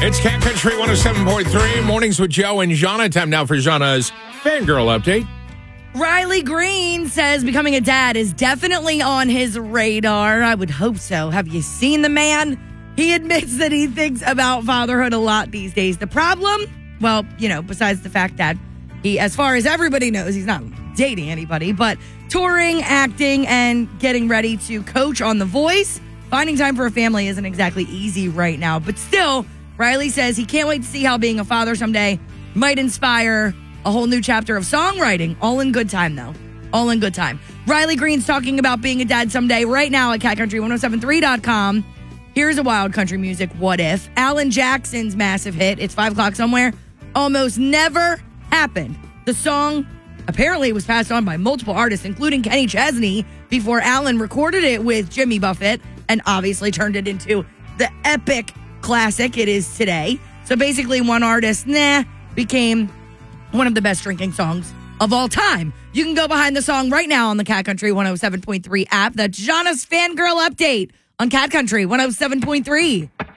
It's Cat Country 107.3. Mornings with Joe and Jana. Time now for Jana's Fangirl Update. Riley Green says becoming a dad is definitely on his radar. I would hope so. Have you seen the man? He admits that he thinks about fatherhood a lot these days. The problem? Well, besides the fact that he, as far as everybody knows, he's not dating anybody, but touring, acting, and getting ready to coach on The Voice, finding time for a family isn't exactly easy right now. But still, Riley says he can't wait to see how being a father someday might inspire a whole new chapter of songwriting. All in good time, though. All in good time. Riley Green's talking about being a dad someday right now at catcountry1073.com. Here's a wild country music what if. Alan Jackson's massive hit, It's 5 O'Clock Somewhere, almost never happened. The song apparently was passed on by multiple artists, including Kenny Chesney, before Alan recorded it with Jimmy Buffett and obviously turned it into the epic classic it is today. So basically one artist, became one of the best drinking songs of all time. You can go behind the song right now on the Cat Country 107.3 app. That's Jana's Fangirl Update on Cat Country 107.3.